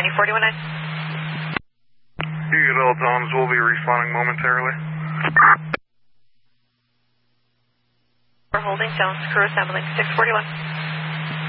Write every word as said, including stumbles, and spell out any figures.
forty-one nine. You get all Doms, we'll be responding momentarily. We're holding, Jones, crew assembling, six forty-one.